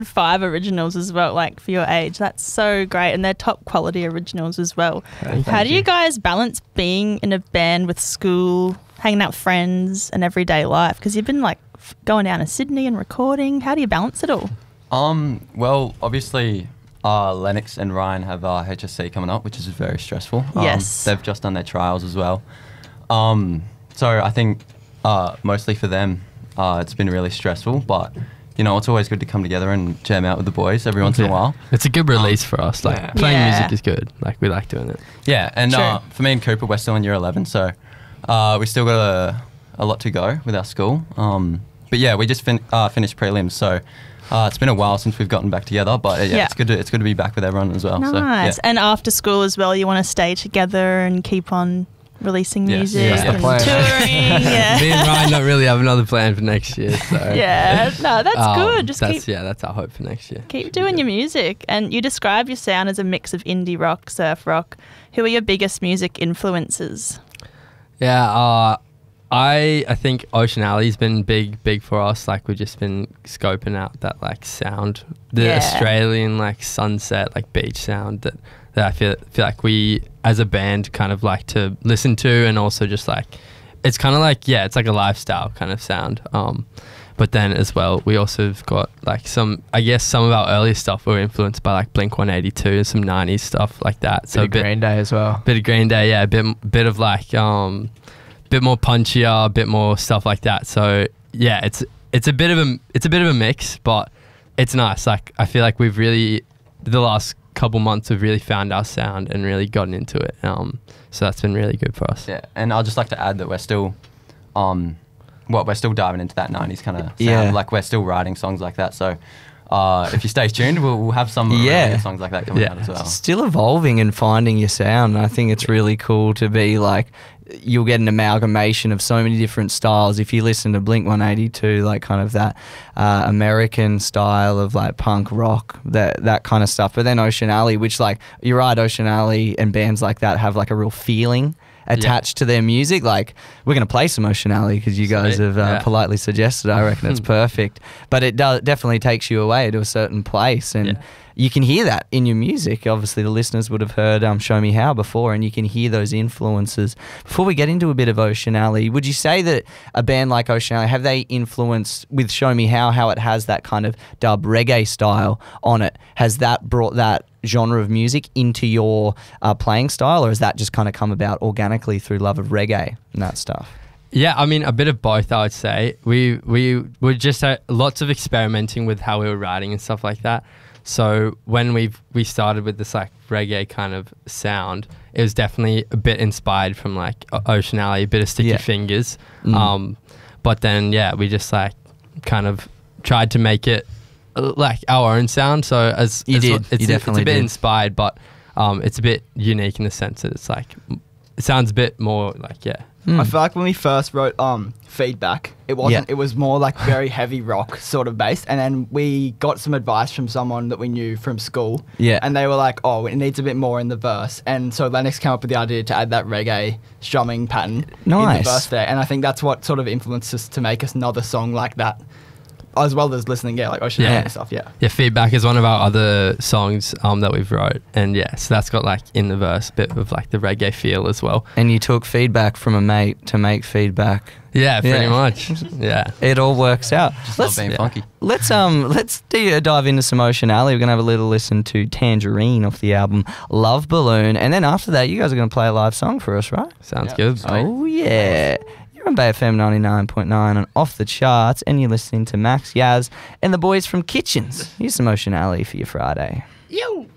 5 originals as well, like for your age. That's so great, and they're top quality originals as well. How do you guys balance being in a band with school, hanging out with friends, and everyday life? Because you've been like going down to Sydney and recording. How do you balance it all? Well, obviously, Lennox and Ryan have HSC coming up, which is very stressful. Yes, they've just done their trials as well. So I think mostly for them, it's been really stressful, but. You know, it's always good to come together and jam out with the boys every once in a while. It's a good release for us. Like playing music is good. Like we like doing it. Yeah, and for me and Cooper, we're still in year 11, so we still got a lot to go with our school. But yeah, we just finished prelims, so it's been a while since we've gotten back together. But it's good to be back with everyone as well. Nice. So, And after school as well, you want to stay together and keep on releasing music and touring. Me and Ryan don't really have another plan for next year. So. No, that's good. That's our hope for next year. Keep doing your music. And you describe your sound as a mix of indie rock, surf rock. Who are your biggest music influences? Yeah, I think Ocean Alley's been big for us. Like we've just been scoping out that like sound, the Australian like sunset, like beach sound that I feel like we as a band kind of like to listen to, and also just like it's kind of like it's like a lifestyle kind of sound. But then as well, we also have got like some of our early stuff were influenced by like Blink-182 and some 90s stuff like that. So bit of Green Day as well. Bit of Green Day, yeah. A bit of like bit more punchier, a bit more stuff like that. So yeah, it's a bit of a mix, but it's nice. Like I feel like we've really the last couple months we've really found our sound and really gotten into it. So that's been really good for us. Yeah, and I'd just like to add that we're still we're still diving into that 90s kind of sound. Like we're still writing songs like that. So if you stay tuned, we'll have some songs like that coming out as well. Still evolving and finding your sound. I think it's really cool to be like, you'll get an amalgamation of so many different styles. If you listen to Blink-182, like kind of that American style of like punk rock, that kind of stuff. But then Ocean Alley, which like, you're right, Ocean Alley and bands like that have like a real feeling attached to their music. Like we're going to play some Ocean Alley because you guys have politely suggested. I reckon it's perfect. But it definitely takes you away to a certain place, and you can hear that in your music. Obviously the listeners would have heard Show Me How before, and you can hear those influences. Before we get into a bit of Ocean Alley, would you say that a band like Ocean Alley, have they influenced with Show Me How it has that kind of dub reggae style on it? Has that brought that genre of music into your playing style, or has that just kind of come about organically through love of reggae and that stuff? Yeah, I mean, a bit of both, I would say. We were just lots of experimenting with how we were writing and stuff like that. So when we started with this like reggae kind of sound, it was definitely a bit inspired from like Ocean Alley, a bit of Sticky Fingers. But then we just like kind of tried to make it like our own sound. So it's a bit inspired, but it's a bit unique in the sense that it's like it sounds a bit more like I feel like when we first wrote Feedback, it wasn't. It was more like very heavy rock sort of based, and then we got some advice from someone that we knew from school. And they were like, "Oh, it needs a bit more in the verse," and so Lennox came up with the idea to add that reggae strumming pattern in the verse there, and I think that's what sort of influenced us to make us another song like that. As well as listening, like Ocean Alley and stuff, Feedback is one of our other songs that we've wrote, and so that's got like in the verse a bit of like the reggae feel as well. And you took feedback from a mate to make Feedback. Yeah, pretty much. It all works out. Let's being funky. Let's dive into some Ocean Alley. We're gonna have a little listen to Tangerine off the album Love Balloon, and then after that, you guys are gonna play a live song for us, right? Sounds good. Oh yeah. You're on Bay FM 99.9 and Off the Charts, and you're listening to Max, Yaz, and the boys from Kitchens. Here's some Ocean Alley for your Friday. Yo!